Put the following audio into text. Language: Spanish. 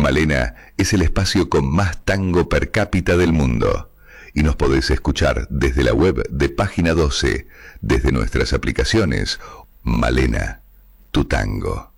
Malena es el espacio con más tango per cápita del mundo. Y nos podés escuchar desde la web de Página 12, desde nuestras aplicaciones. Malena, tu tango.